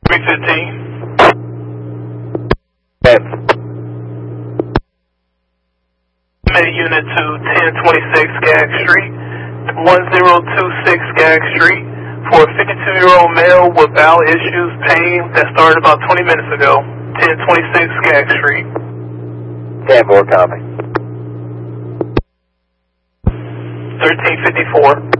315. 10. Unit to 1026 Skaggs Street, 1026 Skaggs Street, for a 52-year-old male with bowel issues, pain that started about 20 minutes ago. 1026 Skaggs Street. 10-4, copy. 1354.